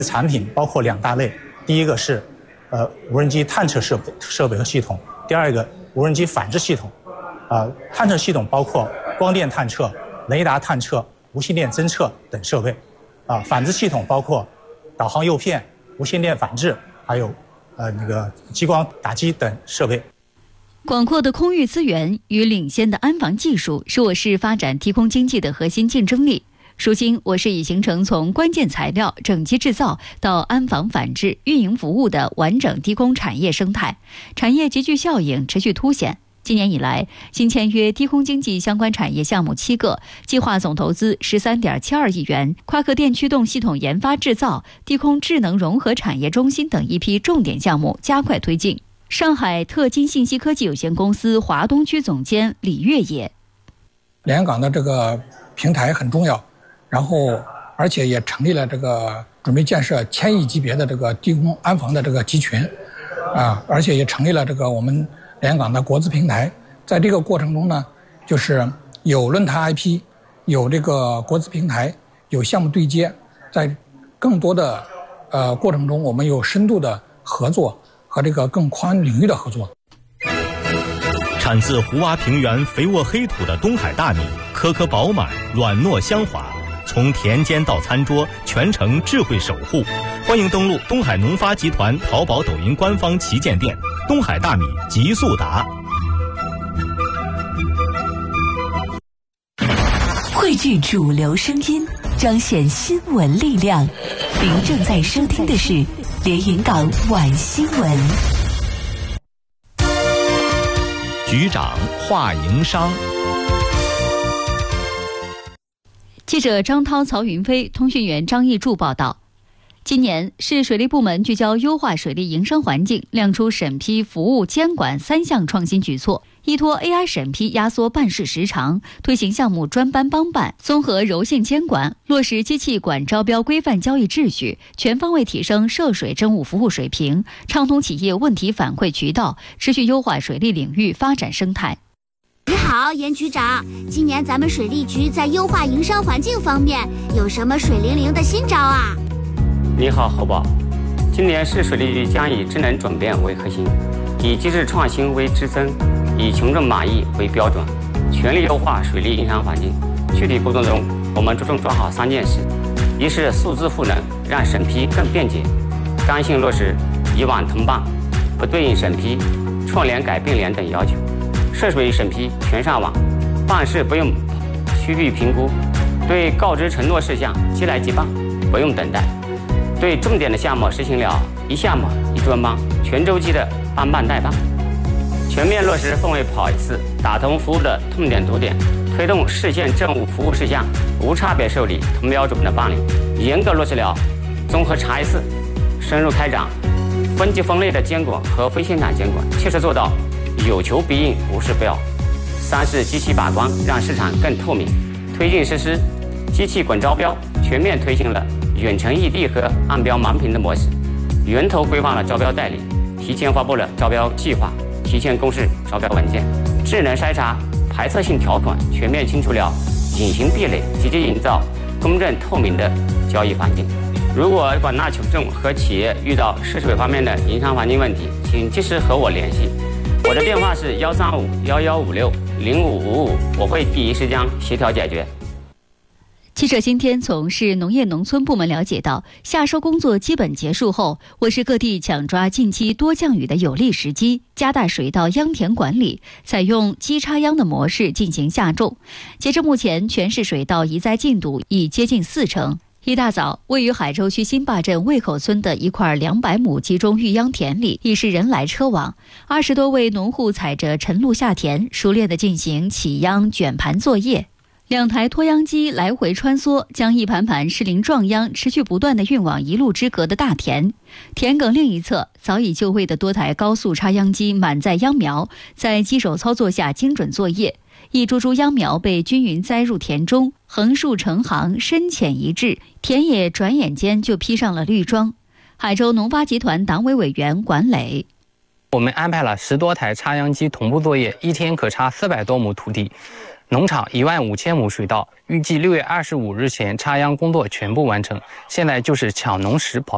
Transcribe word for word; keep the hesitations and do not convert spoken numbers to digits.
产品包括两大类，第一个是呃无人机探测设备设备和系统，第二个无人机反制系统。啊、呃，探测系统包括光电探测、雷达探测、无线电侦测等设备。啊、呃，反制系统包括导航诱骗、无线电反制，还有呃那个激光打击等设备。 广阔的空域资源与领先的安防技术是我市发展低空经济的核心竞争力。如今，我市已形成从关键材料、整机制造到安防反制、运营服务的完整低空产业生态，产业集聚效应持续凸显。今年以来，新签约低空经济相关产业项目七个，计划总投资十三点七二亿元，夸克电驱动系统研发制造、低空智能融合产业中心等一批重点项目加快推进。上海特金信息科技有限公司华东区总监李月野： 连云港的这个平台很重要，然后而且也成立了这个准备建设千亿级别的这个低空安防的这个集群，啊，而且也成立了这个我们连云港的国资平台。在这个过程中呢，就是有论坛 I P， 有这个国资平台，有项目对接，在更多的呃过程中，我们有深度的合作和这个更宽领域的合作。 产自湖洼平原肥沃黑土的东海大米，颗颗饱满，软糯香滑，从田间到餐桌，全程智慧守护。欢迎登录东海农发集团淘宝、抖音官方旗舰店“东海大米极速达”。 汇聚主流声音，彰显新闻力量。您正在收听的是连云港晚新闻。 局长话营商。 记者张涛、曹云飞，通讯员张义柱报道。今年市水利部门聚焦优化水利营商环境，亮出审批、服务、监管三项创新举措，依托 A I 审批压缩办事时长，推行项目专班帮办，综合柔性监管，落实机器管招标规范交易秩序，全方位提升涉水政务服务水平，畅通企业问题反馈渠道，持续优化水利领域发展生态。 你好，严局长，今年咱们水利局在优化营商环境方面有什么水灵灵的新招啊？ 你好，侯宝。今年市水利局将以智能转变为核心，以机制创新为支撑，以群众满意为标准，全力优化水利营商环境。具体工作中，我们着重做好三件事：一是数字赋能，让审批更便捷，刚性落实以网通办、不对应审批、串联改并联等要求；涉水审批全上网，办事不用区域评估，对告知承诺事项即来即办，不用等待。对重点的项目实行了一项目一专班，全周期的帮办代办，全面落实分为跑一次，打通服务的痛点堵点，推动市县政务服务事项无差别受理、同标准的办理，严格落实了综合查一次，深入开展分级分类的监管和非现场监管，切实做到有求必应、无事不要。三是机器把关，让市场更透明，推进实施机器管招标，全面推行了远程异地和按标盲评的模式，源头规范了招标代理，提前发布了招标计划，提前公示招标文件，智能筛查排斥性条款，全面清除了隐形壁垒，积极营造公正透明的交易环境。如果广大群众和企业遇到市水方面的营商环境问题，请及时和我联系，我的电话是幺三五幺幺五六零五五五，我会第一时间协调解决。 记者今天从市农业农村部门了解到，夏收工作基本结束后，我市各地抢抓近期多降雨的有利时机，加大水稻秧田管理，采用机插秧的模式进行下种。截至目前，全市水稻移栽进度已接近四成。一大早，位于海州区新坝镇卫口村的一块两百亩集中育秧田里，已是人来车往。二十多位农户踩着晨露下田，熟练地进行起秧卷盘作业。两台拖秧机来回穿梭，将一盘盘适龄壮秧持续不断地运往一路之隔的大田。田埂另一侧，早已就位的多台高速插秧机满载秧苗，在机手操作下精准作业。一株株秧苗被均匀栽入田中，横竖成行，深浅一致，田野转眼间就披上了绿装。海州农发集团党委委员管磊： 我们安排了十多台插秧机同步作业，一天可插四百多亩土地。农场一万五千亩水稻，预计六月二十五日前插秧工作全部完成。现在就是抢农时跑。